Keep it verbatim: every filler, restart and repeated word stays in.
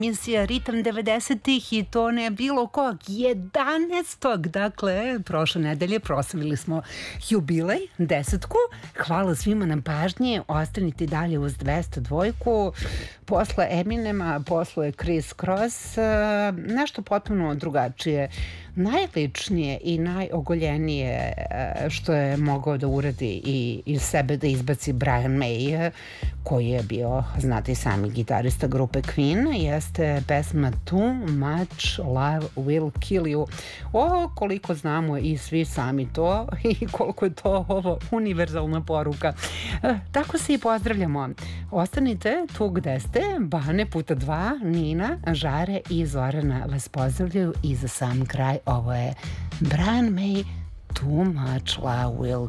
Emisija Ritam devedesetih i to ne bilo kog, jedanaestog Dakle, prošle nedelje proslavili smo jubilej, desetku. Hvala svima na pažnji, ostanite dalje uz dvesta dvojku. Posle Eminema, posle Kris Kross, nešto potpuno drugačije. Najličnije i najogoljenije što je mogao da uradi i iz sebe da izbaci Brian May, koji je bio, znate i sami, gitarista grupe Queen, jeste pesma Too Much Love Will Kill You. O, koliko znamo i svi sami to i koliko je to ovo univerzalna poruka. E, tako se i pozdravljamo. Ostanite tu gde ste, Bane puta dva, Nina, Žare i Zorana vas pozdravljaju i za sam kraj ovo je Brian May, Too Much Love Will